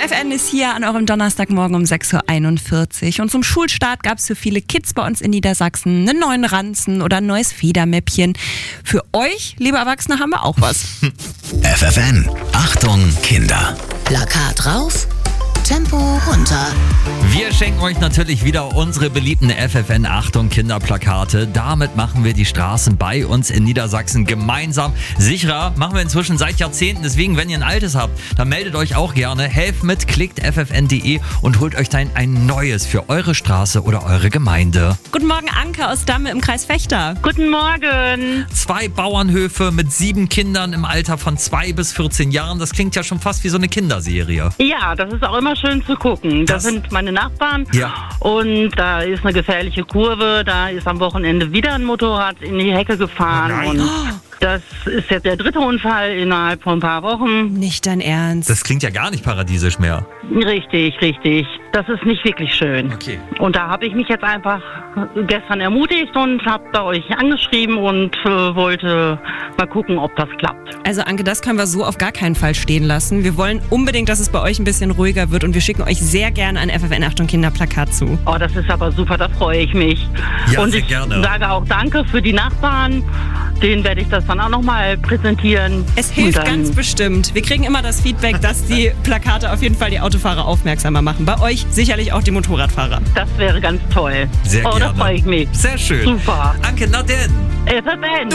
FFN ist hier an eurem Donnerstagmorgen um 6.41 Uhr. Und zum Schulstart gab es für viele Kids bei uns in Niedersachsen einen neuen Ranzen oder ein neues Federmäppchen. Für euch, liebe Erwachsene, haben wir auch was. FFN, Achtung Kinder. Plakat rauf, Tempo runter. Wir schenken euch natürlich wieder unsere beliebten FFN Achtung Kinderplakate. Damit machen wir die Straßen bei uns in Niedersachsen gemeinsam sicherer. Machen wir inzwischen seit Jahrzehnten. Deswegen, wenn ihr ein altes habt, dann meldet euch auch gerne. Helft mit, klickt ffn.de und holt euch dann ein neues für eure Straße oder eure Gemeinde. Guten Morgen, Anke aus Damme im Kreis Vechta. Guten Morgen. 2 Bauernhöfe mit 7 Kindern im Alter von 2 bis 14 Jahren. Das klingt ja schon fast wie so eine Kinderserie. Ja, das ist auch immer schön zu gucken. Das sind meine Nachbarn. Ja. Und da ist eine gefährliche Kurve. Da ist am Wochenende wieder ein Motorrad in die Hecke gefahren. Oh nein. Und das ist jetzt der 3. Unfall innerhalb von ein paar Wochen. Nicht dein Ernst. Das klingt ja gar nicht paradiesisch mehr. Richtig. Das ist nicht wirklich schön. Okay. Und da habe ich mich jetzt einfach gestern ermutigt und habe bei euch angeschrieben und wollte mal gucken, ob das klappt. Also Anke, das können wir so auf gar keinen Fall stehen lassen. Wir wollen unbedingt, dass es bei euch ein bisschen ruhiger wird und wir schicken euch sehr gerne ein FFN Achtung Kinderplakat zu. Oh, das ist aber super, da freue ich mich. Ja, und sehr ich gerne. sage auch Danke für die Nachbarn. Denen werde ich das dann auch nochmal präsentieren. Es hilft Und dann- ganz bestimmt. Wir kriegen immer das Feedback, dass die Plakate auf jeden Fall die Autofahrer aufmerksamer machen. Bei euch sicherlich auch die Motorradfahrer. Das wäre ganz toll. Sehr Da gerne. freue ich mich. Sehr schön. Super. Anke, na denn. FFN.